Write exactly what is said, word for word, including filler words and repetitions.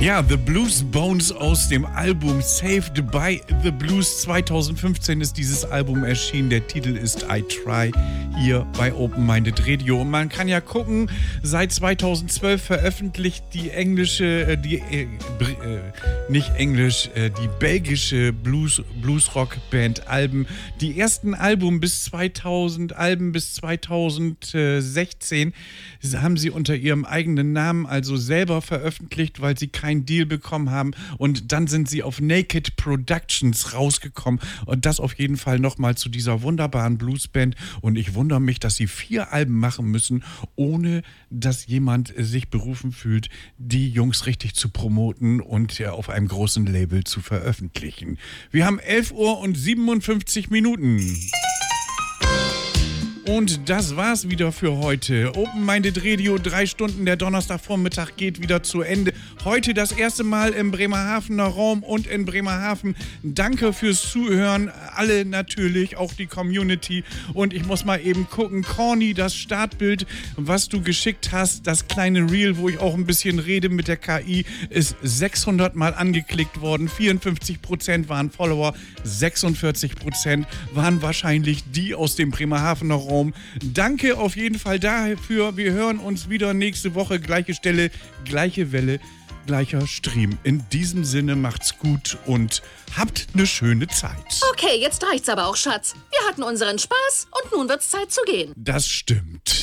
Ja, The Blues Bones aus dem Album Saved by the Blues. zwanzig fünfzehn ist dieses Album erschienen. Der Titel ist I Try, hier bei Open Minded Radio. Und man kann ja gucken, seit zweitausendzwölf veröffentlicht die englische, äh, die, äh, äh, nicht englisch, äh, die belgische Blues, Bluesrock-Band Alben. Die ersten Alben bis zweitausend, Alben bis zweitausendsechzehn haben sie unter ihrem eigenen Namen also selber veröffentlicht, weil sie keinen Deal bekommen haben, und dann sind sie auf Naked Productions rausgekommen, und das auf jeden Fall nochmal zu dieser wunderbaren Bluesband, und ich wundere mich, dass sie vier Alben machen müssen, ohne dass jemand sich berufen fühlt, die Jungs richtig zu promoten und ja, auf einem großen Label zu veröffentlichen. Wir haben elf Uhr und siebenundfünfzig Minuten. Und das war's wieder für heute. Open Minded Radio, drei Stunden, der Donnerstagvormittag geht wieder zu Ende. Heute das erste Mal im Bremerhavener Raum und in Bremerhaven. Danke fürs Zuhören, alle natürlich, auch die Community. Und ich muss mal eben gucken, Corny, das Startbild, was du geschickt hast, das kleine Reel, wo ich auch ein bisschen rede mit der K I, ist sechshundert Mal angeklickt worden. vierundfünfzig Prozent waren Follower, sechsundvierzig Prozent waren wahrscheinlich die aus dem Bremerhavener Raum. Danke auf jeden Fall dafür. Wir hören uns wieder nächste Woche. Gleiche Stelle, gleiche Welle, gleicher Stream. In diesem Sinne macht's gut und habt eine schöne Zeit. Okay, jetzt reicht's aber auch, Schatz. Wir hatten unseren Spaß und nun wird's Zeit zu gehen. Das stimmt.